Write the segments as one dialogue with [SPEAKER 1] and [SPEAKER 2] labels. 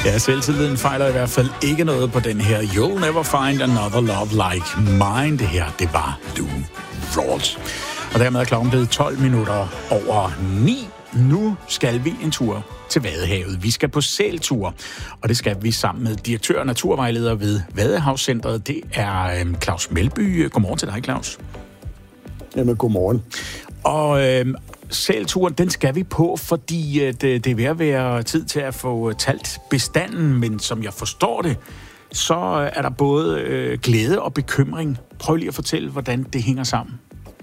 [SPEAKER 1] Ja, selvtilliden fejler i hvert fald ikke noget på den her. You'll never find another love like mine. Det her, det var Lou Rawls. Og dermed er klokken blevet 12 minutter over 9. Nu skal vi en tur til Vadehavet. Vi skal på sæltur, og det skal vi sammen med direktør og naturvejleder ved Vadehavscentret. Det er Claus Melby. Godmorgen til dig, Claus.
[SPEAKER 2] Jamen, godmorgen.
[SPEAKER 1] Og sælturen, den skal vi på, fordi det er ved at være tid til at få talt bestanden, men som jeg forstår det, så er der både glæde og bekymring. Prøv lige at fortælle, hvordan det hænger sammen.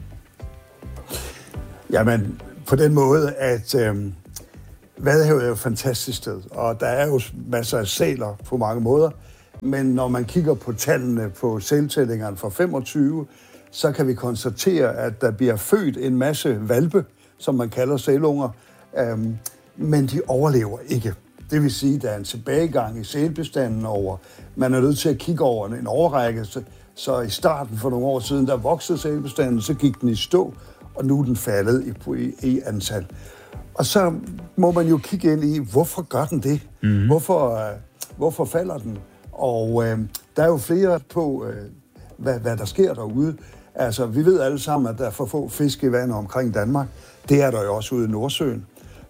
[SPEAKER 2] Jamen, på den måde, at Vadehavet er jo et fantastisk sted, og der er jo masser af sæler på mange måder, men når man kigger på tallene på sæltællingerne fra 25, så kan vi konstatere, at der bliver født en masse hvalpe, som man kalder sælunger, men de overlever ikke. Det vil sige, at der er en tilbagegang i sælbestanden over. Man er nødt til at kigge over en årrække, så i starten for nogle år siden, der voksede sælbestanden, så gik den i stå, og nu er den faldet i antal. Og så må man jo kigge ind i, hvorfor gør den det? Mm-hmm. Hvorfor falder den? Og der er jo flere på, hvad der sker derude. Altså, vi ved alle sammen, at der er for få fisk i vandet omkring Danmark. Det er der jo også ude i Nordsøen.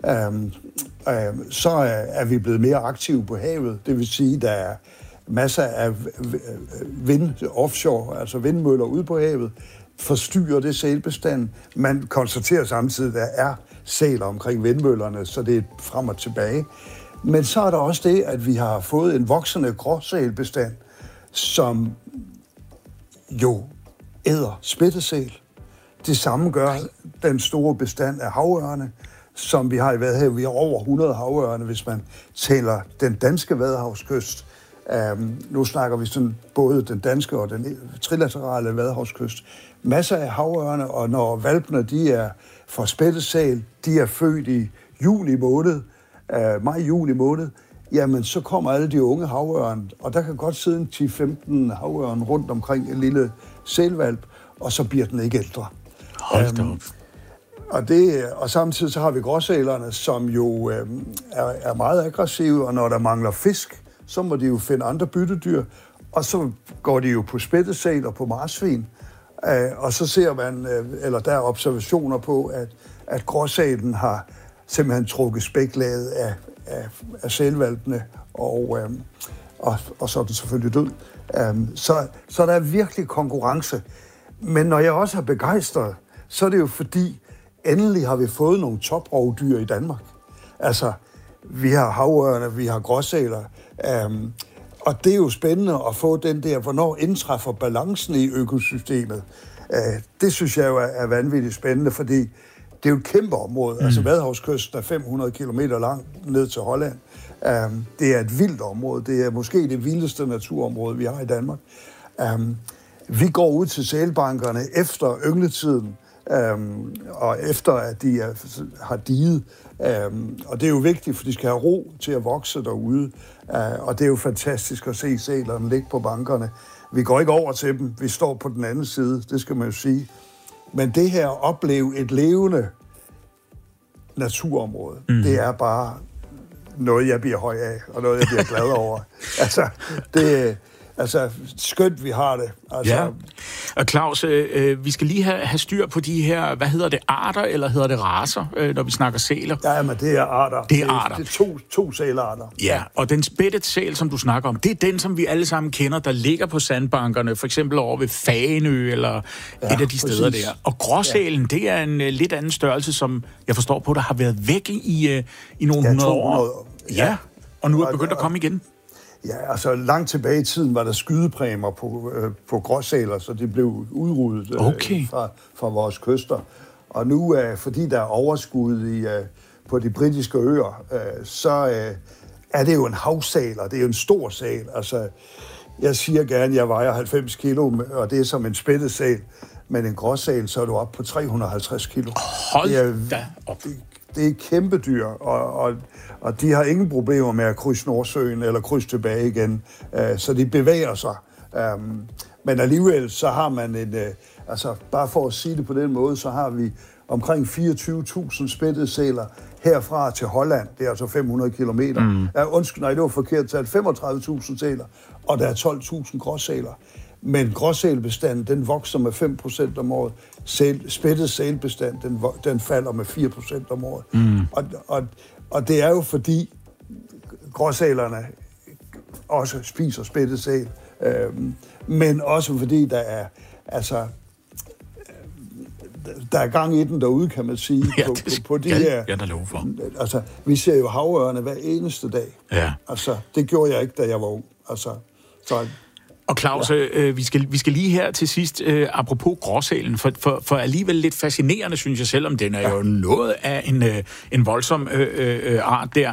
[SPEAKER 2] Så er vi blevet mere aktive på havet. Det vil sige, at der er masser af offshore, altså vindmøller ude på havet, forstyrrer det sælbestanden. Man konstaterer samtidig, at der er sæler omkring vindmøllerne, så det er frem og tilbage. Men så er der også det, at vi har fået en voksende gråsælbestand, som jo æder spættesæl. Det samme gør den store bestand af havørne, som vi har i Vadehavet. Vi har over 100 havørne, hvis man tæller den danske Vadehavskyst. Nu snakker vi sådan både den danske og den trilaterale Vadehavskyst. Masser af havørne, og når hvalpene de er fra spættesæl, de er født i juni måned, maj-juni måned, jamen så kommer alle de unge havørne, og der kan godt sidde en 10-15 havørne rundt omkring en lille sælhvalp, og så bliver den ikke ældre.
[SPEAKER 1] Hold da op.
[SPEAKER 2] Og samtidig så har vi gråsælerne, som jo er meget aggressive, og når der mangler fisk, så må de jo finde andre byttedyr, og så går de jo på spættesæl og på marsvin, og så ser man, eller der er observationer på, at gråsælen har simpelthen trukket spæklaget af sælhvalpene, og så er den selvfølgelig død. Så der er virkelig konkurrence. Men når jeg også er begejstret, så er det jo fordi, endelig har vi fået nogle toprovdyr i Danmark. Altså, vi har havørne, vi har gråsæler, og det er jo spændende at få den der, hvornår indtræffer balancen i økosystemet. Det synes jeg jo er vanvittigt spændende, fordi det er jo et kæmpe område. Altså Vadehavskysten er 500 km lang ned til Holland. Det er et vildt område. Det er måske det vildeste naturområde, vi har i Danmark. Vi går ud til sælbankerne efter yngletiden, og efter at de har diget. Og det er jo vigtigt, for de skal have ro til at vokse derude. Og det er jo fantastisk at se sælerne ligge på bankerne. Vi går ikke over til dem. Vi står på den anden side, det skal man jo sige. Men det her at opleve et levende naturområde, det er bare noget, jeg bliver høj af, og noget, jeg bliver glad over. Altså, skønt vi har det. Altså.
[SPEAKER 1] Ja. Og Claus, vi skal lige have styr på de her, hvad hedder det, arter, eller hedder det racer, når vi snakker sæler?
[SPEAKER 2] Ja, men det er arter.
[SPEAKER 1] Det er arter.
[SPEAKER 2] Det er to sælarter.
[SPEAKER 1] Ja, og den spættet sæl, som du snakker om, det er den, som vi alle sammen kender, der ligger på sandbankerne, for eksempel over ved Fanø, eller et af de steder der. Og gråsælen, det er en lidt anden størrelse, som jeg forstår på, der har været væk i nogle 100 år. Ja, og nu er begyndt at komme igen.
[SPEAKER 2] Ja, altså langt tilbage i tiden var der skydepræmier på gråsæler, så det blev udryddet fra vores kyster. Og nu, fordi der er overskud på de britiske øer, så er det jo en havsæl, og det er jo en stor sæl. Altså, jeg siger gerne, at jeg vejer 90 kilo, og det er som en spættesæl. Men en gråsæl, så er du oppe på 350 kilo.
[SPEAKER 1] Hold da op.
[SPEAKER 2] Det er kæmpe dyr, og de har ingen problemer med at krydse Nordsøen eller krydse tilbage igen, så de bevæger sig. Men alligevel så har man bare for at sige det på den måde, så har vi omkring 24.000 spættede sæler herfra til Holland, det er altså 500 kilometer. Nej, det var forkert talt, 35.000 sæler, og der er 12.000 gråsæler. Men gråsælbestanden, den vokser med 5% om året. Spættet sælbestand, den falder med 4% om året. Og det er jo fordi gråsælerne også spiser spættet sæl, men også fordi der er gang i den derude, kan man sige, på de her.
[SPEAKER 1] Ja, der lov for.
[SPEAKER 2] Altså, vi ser jo havørne hver eneste dag.
[SPEAKER 1] Ja.
[SPEAKER 2] Altså, det gjorde jeg ikke, da jeg var ung. Altså, så...
[SPEAKER 1] Og Claus, vi skal lige her til sidst, apropos gråsælen, for alligevel lidt fascinerende, synes jeg, selvom den er jo noget af en voldsom art der.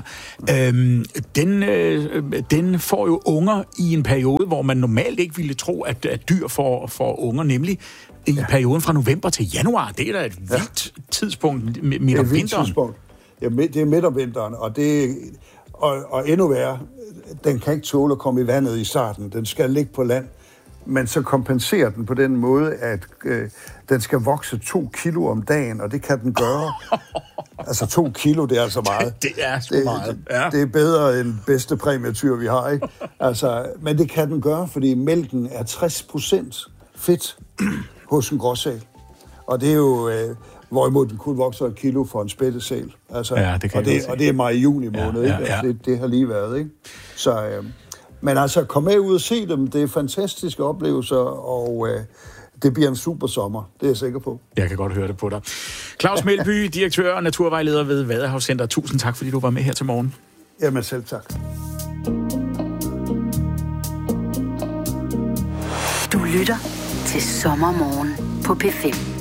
[SPEAKER 1] Den får jo unger i en periode, hvor man normalt ikke ville tro, at dyr får unger, nemlig i perioden fra november til januar. Det er da et vildt tidspunkt midt om vinteren.
[SPEAKER 2] Ja, det er midt om vinteren, og endnu værre, den kan ikke tåle at komme i vandet i starten. Den skal ligge på land, men så kompenserer den på den måde, at den skal vokse 2 kilo om dagen, og det kan den gøre. Altså 2 kilo, det er altså meget.
[SPEAKER 1] Det er sgu meget. Ja.
[SPEAKER 2] Det er bedre end bedste præmietyr, vi har, ikke? Altså, men det kan den gøre, fordi mælken er 60% fedt hos en gråsæl. Og det er jo... hvorimod den kun vokser 1 kilo for en spættesæl. Altså,
[SPEAKER 1] ja, det
[SPEAKER 2] og det er maj i juni måned, ikke? Altså, det har lige været, ikke? Så, men altså, kom med ud og se dem. Det er fantastiske oplevelser, og det bliver en super sommer. Det er jeg sikker på.
[SPEAKER 1] Jeg kan godt høre det på dig. Claus Melby, direktør og naturvejleder ved Vadehavscenter. Tusind tak, fordi du var med her til morgen.
[SPEAKER 2] Jamen selv tak.
[SPEAKER 3] Du lytter til Sommermorgen på P5.